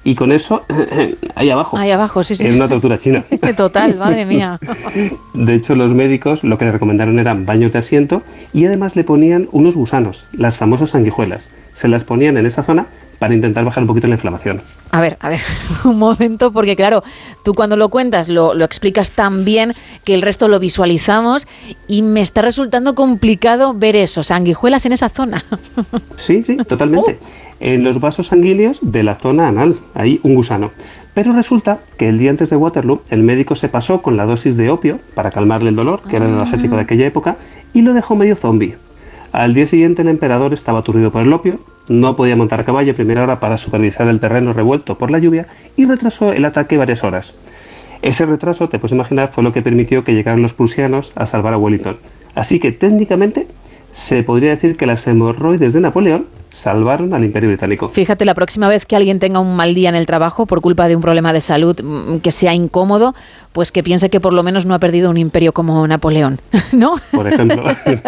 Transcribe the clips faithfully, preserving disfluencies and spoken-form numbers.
Y con eso, ahí abajo. Ahí abajo, sí, sí. En una tortura china. Total, madre mía. De hecho, los médicos lo que le recomendaron eran baños de asiento y además le ponían unos gusanos, las famosas sanguijuelas. Se las ponían en esa zona para intentar bajar un poquito la inflamación. A ver, a ver, un momento, porque claro, tú cuando lo cuentas lo, lo explicas tan bien que el resto lo visualizamos y me está resultando complicado ver eso, sanguijuelas en esa zona. Sí, sí, totalmente. Uh. En los vasos sanguíneos de la zona anal hay un gusano. Pero resulta que el día antes de Waterloo el médico se pasó con la dosis de opio para calmarle el dolor, que era el analgésico de aquella época, y lo dejó medio zombie. Al día siguiente el emperador estaba aturdido por el opio, no podía montar a caballo a primera hora para supervisar el terreno revuelto por la lluvia y retrasó el ataque varias horas. Ese retraso, te puedes imaginar, fue lo que permitió que llegaran los prusianos a salvar a Wellington. Así que técnicamente se podría decir que las hemorroides de Napoleón salvaron al Imperio Británico. Fíjate, la próxima vez que alguien tenga un mal día en el trabajo por culpa de un problema de salud que sea incómodo, pues que piense que por lo menos no ha perdido un imperio como Napoleón, ¿no? Por ejemplo.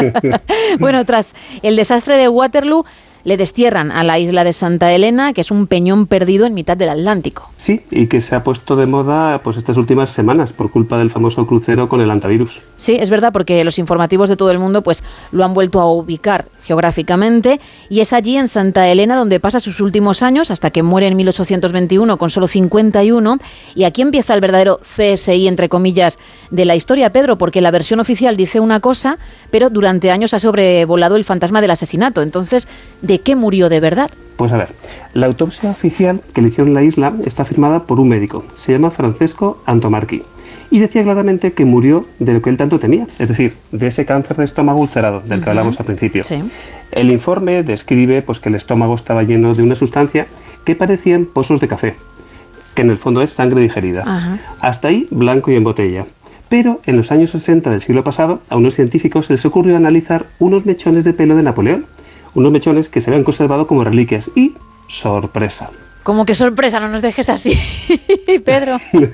Bueno, tras el desastre de Waterloo, le destierran a la isla de Santa Elena, que es un peñón perdido en mitad del Atlántico. Sí, y que se ha puesto de moda pues estas últimas semanas por culpa del famoso crucero con el antivirus. Sí, es verdad, porque los informativos de todo el mundo pues lo han vuelto a ubicar geográficamente y es allí en Santa Elena donde pasa sus últimos años hasta que muere en mil ochocientos veintiuno con solo cincuenta y uno, y aquí empieza el verdadero C S I, entre comillas, de la historia, Pedro, porque la versión oficial dice una cosa, pero durante años ha sobrevolado el fantasma del asesinato. Entonces, ¿de qué murió de verdad? Pues a ver, la autopsia oficial que le hicieron en la isla está firmada por un médico, se llama Francesco Antomarchi, y decía claramente que murió de lo que él tanto temía, es decir, de ese cáncer de estómago ulcerado del que uh-huh. hablamos al principio. Sí. El informe describe pues, que el estómago estaba lleno de una sustancia que parecían pozos de café, que en el fondo es sangre digerida. Uh-huh. Hasta ahí, blanco y en botella. Pero en los años sesenta del siglo pasado, a unos científicos se les ocurrió analizar unos mechones de pelo de Napoleón, unos mechones que se habían conservado como reliquias y, sorpresa. ¿Cómo que sorpresa? No nos dejes así, Pedro.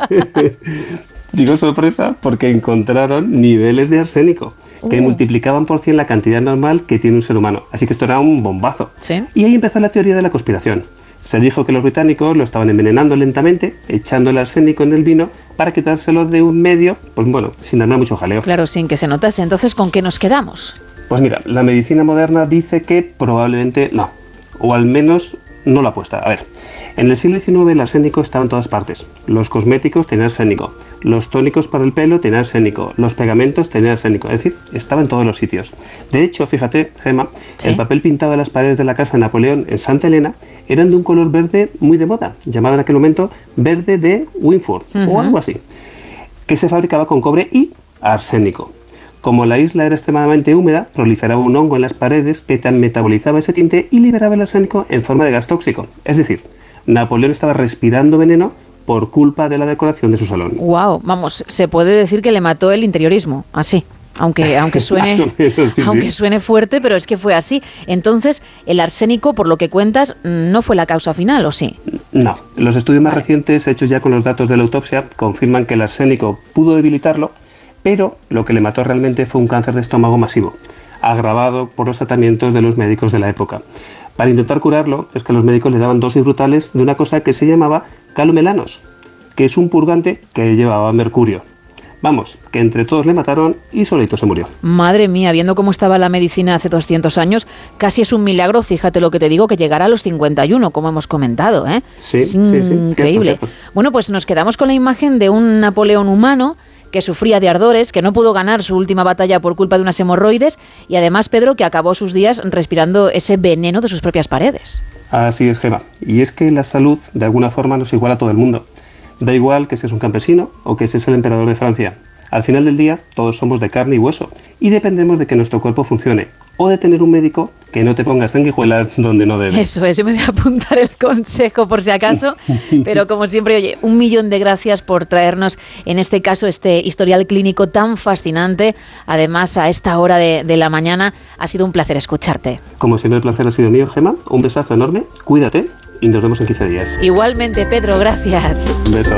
Digo sorpresa porque encontraron niveles de arsénico que uh. multiplicaban por cien la cantidad normal que tiene un ser humano. Así que esto era un bombazo. ¿Sí? Y ahí empezó la teoría de la conspiración. Se dijo que los británicos lo estaban envenenando lentamente, echando el arsénico en el vino para quitárselo de un medio, pues bueno, sin dar mucho jaleo. Claro, sin que se notase. Entonces, ¿con qué nos quedamos? Pues mira, la medicina moderna dice que probablemente no, o al menos no la apuesta. A ver, en el siglo diecinueve el arsénico estaba en todas partes. Los cosméticos tenían arsénico, los tónicos para el pelo tenían arsénico, los pegamentos tenían arsénico, es decir, estaba en todos los sitios. De hecho, fíjate, Gemma, ¿sí? El papel pintado de las paredes de la casa de Napoleón en Santa Elena eran de un color verde muy de moda, llamado en aquel momento verde de Winford, uh-huh. o algo así, que se fabricaba con cobre y arsénico. Como la isla era extremadamente húmeda, proliferaba un hongo en las paredes que metabolizaba ese tinte y liberaba el arsénico en forma de gas tóxico. Es decir, Napoleón estaba respirando veneno por culpa de la decoración de su salón. Wow, vamos, se puede decir que le mató el interiorismo, así. Aunque, aunque, suene, menos, sí, aunque sí. suene fuerte, pero es que fue así. Entonces, el arsénico, por lo que cuentas, no fue la causa final, ¿o sí? No. Los estudios más vale. recientes, hechos ya con los datos de la autopsia, confirman que el arsénico pudo debilitarlo, pero lo que le mató realmente fue un cáncer de estómago masivo, agravado por los tratamientos de los médicos de la época. Para intentar curarlo, es que los médicos le daban dosis brutales de una cosa que se llamaba calomelanos, que es un purgante que llevaba mercurio. Vamos, que entre todos le mataron y solito se murió. Madre mía, viendo cómo estaba la medicina hace doscientos años, casi es un milagro, fíjate lo que te digo, que llegara a los cincuenta y uno, como hemos comentado, ¿eh? Sí, es sí, sí. Increíble. Cierto, cierto. Bueno, pues nos quedamos con la imagen de un Napoleón humano que sufría de ardores, que no pudo ganar su última batalla por culpa de unas hemorroides y además, Pedro, que acabó sus días respirando ese veneno de sus propias paredes. Así es, Gemma. Y es que la salud, de alguna forma, nos iguala a todo el mundo. Da igual que seas un campesino o que seas el emperador de Francia. Al final del día, todos somos de carne y hueso y dependemos de que nuestro cuerpo funcione o de tener un médico que no te ponga sanguijuelas donde no debe. Eso es, yo me voy a apuntar el consejo por si acaso, pero como siempre, oye, un millón de gracias por traernos, en este caso, este historial clínico tan fascinante. Además, a esta hora de, de la mañana, ha sido un placer escucharte. Como siempre, el placer ha sido mío, Gemma. Un besazo enorme, cuídate y nos vemos en quince días. Igualmente, Pedro, gracias. Un beso.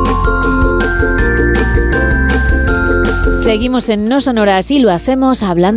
Seguimos en No Sonoras y lo hacemos hablando